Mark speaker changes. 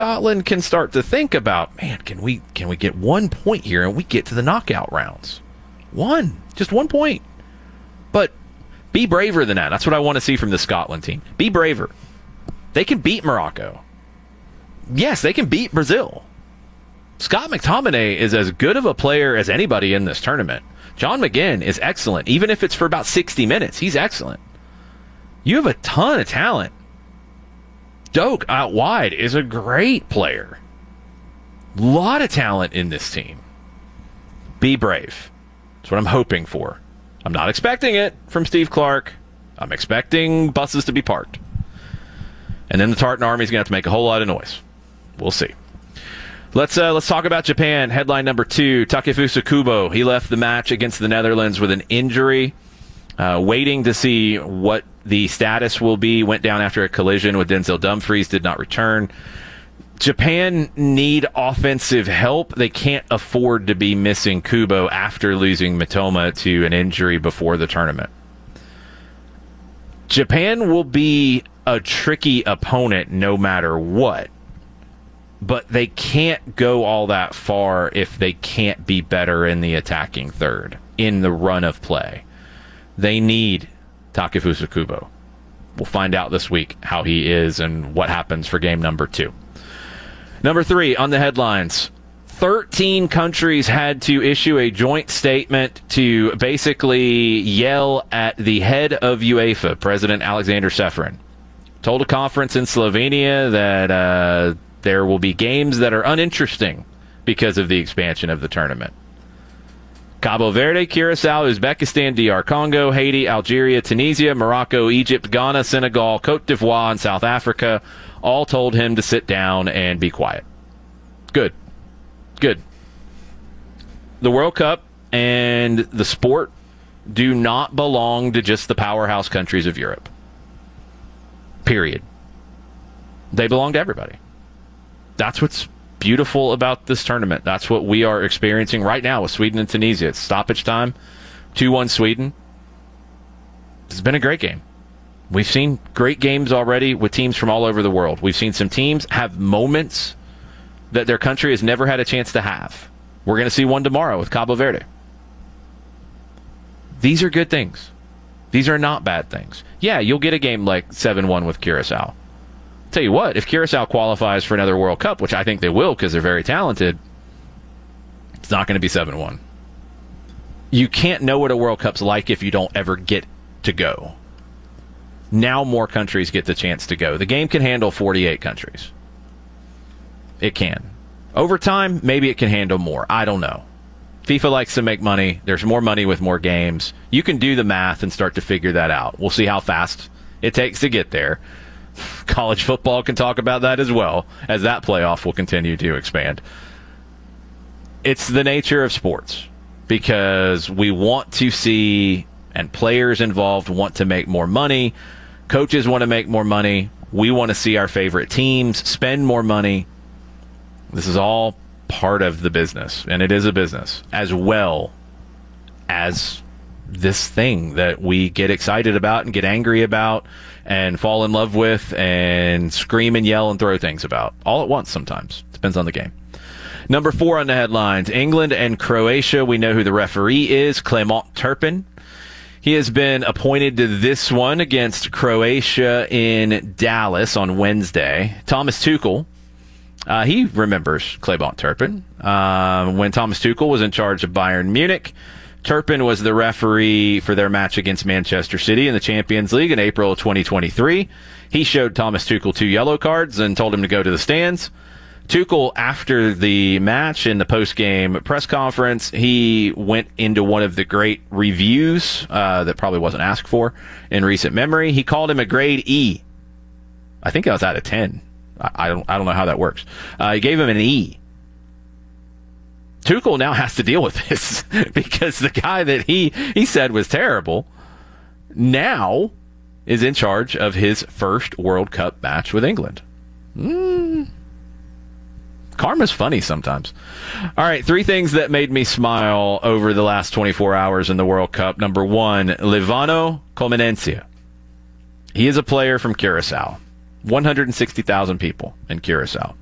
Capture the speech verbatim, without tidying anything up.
Speaker 1: Scotland can start to think about, man, can we can we get one point here and we get to the knockout rounds? One. Just one point. But be braver than that. That's what I want to see from the Scotland team. Be braver. They can beat Morocco. Yes, they can beat Brazil. Scott McTominay is as good of a player as anybody in this tournament. John McGinn is excellent. Even if it's for about sixty minutes, he's excellent. You have a ton of talent. Doak out wide is a great player. A lot of talent in this team. Be brave. That's what I'm hoping for. I'm not expecting it from Steve Clark. I'm expecting buses to be parked. And then the Tartan Army is going to have to make a whole lot of noise. We'll see. Let's uh, let's talk about Japan. Headline number two, Takefusa Kubo. He left the match against the Netherlands with an injury. Uh, waiting to see what the status will be. Went down after a collision with Denzel Dumfries. Did not return. Japan need offensive help. They can't afford to be missing Kubo after losing Mitoma to an injury before the tournament. Japan will be a tricky opponent no matter what. But they can't go all that far if they can't be better in the attacking third, in the run of play. They need Takefusa Kubo. We'll find out this week how he is and what happens for game number two. Number three on the headlines. thirteen countries had to issue a joint statement to basically yell at the head of UEFA, President Alexander Ceferin. Told a conference in Slovenia that uh, there will be games that are uninteresting because of the expansion of the tournament. Cabo Verde, Curacao, Uzbekistan, D R Congo, Haiti, Algeria, Tunisia, Morocco, Egypt, Ghana, Senegal, Cote d'Ivoire, and South Africa all told him to sit down and be quiet. Good. Good. The World Cup and the sport do not belong to just the powerhouse countries of Europe. Period. They belong to everybody. That's what's beautiful about this tournament. That's what we are experiencing right now with Sweden and Tunisia. It's stoppage time. two one Sweden. It's been a great game. We've seen great games already with teams from all over the world. We've seen some teams have moments that their country has never had a chance to have. We're going to see one tomorrow with Cabo Verde. These are good things. These are not bad things. Yeah, you'll get a game like seven one with Curacao. Tell you what, if Curacao qualifies for another World Cup, which I think they will because they're very talented, it's not going to be seven one. You can't know what a World Cup's like if you don't ever get to go. Now more countries get the chance to go. The game can handle forty-eight countries. It can. Over time, maybe it can handle more. I don't know. FIFA likes to make money. There's more money with more games. You can do the math and start to figure that out. We'll see how fast it takes to get there. College football can talk about that as well, as that playoff will continue to expand. It's the nature of sports because we want to see, and players involved want to make more money. Coaches want to make more money. We want to see our favorite teams spend more money. This is all part of the business, and it is a business, as well as this thing that we get excited about and get angry about and fall in love with and scream and yell and throw things about all at once sometimes. Depends on the game. Number four on the headlines, England and Croatia. We know who the referee is, Clement Turpin. He has been appointed to this one against Croatia in Dallas on Wednesday. Thomas Tuchel, uh, he remembers Clement Turpin. Uh, when Thomas Tuchel was in charge of Bayern Munich, Turpin was the referee for their match against Manchester City in the Champions League in April of twenty twenty-three. He showed Thomas Tuchel two yellow cards and told him to go to the stands. Tuchel, after the match in the post-game press conference, he went into one of the great reviews uh, that probably wasn't asked for in recent memory. He called him a grade E. I think that was out of ten. I, I don't I don't know how that works. Uh, he gave him an E. Tuchel now has to deal with this because the guy that he, he said was terrible now is in charge of his first World Cup match with England. Mm. Karma's funny sometimes. All right, three things that made me smile over the last twenty-four hours in the World Cup. Number one, Livano Colmenencia. He is a player from Curacao. one hundred sixty thousand people in Curacao.